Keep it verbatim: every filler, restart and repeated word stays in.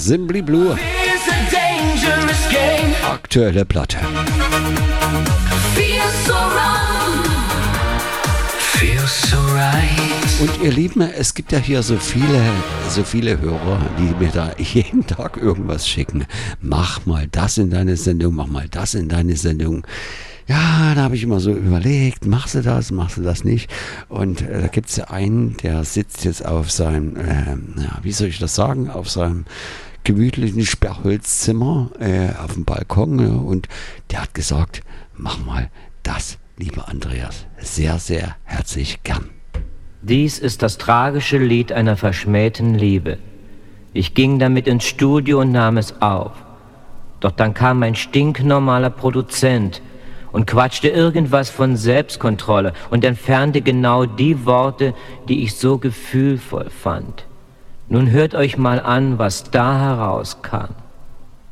Simply Blue. Aktuelle Platte. Und ihr Lieben, es gibt ja hier so viele, so viele Hörer, die mir da jeden Tag irgendwas schicken. Mach mal das in deine Sendung, mach mal das in deine Sendung. Ja, da habe ich immer so überlegt, machst du das, machst du das nicht? Und äh, da gibt es ja einen, der sitzt jetzt auf seinem, äh, ja, wie soll ich das sagen, auf seinem gemütlichen Sperrholzzimmer äh, auf dem Balkon, ja, und der hat gesagt, mach mal das, lieber Andreas, sehr, sehr herzlich gern. Dies ist das tragische Lied einer verschmähten Liebe. Ich ging damit ins Studio und nahm es auf. Doch dann kam ein stinknormaler Produzent und quatschte irgendwas von Selbstkontrolle und entfernte genau die Worte, die ich so gefühlvoll fand. Nun hört euch mal an, was da herauskam.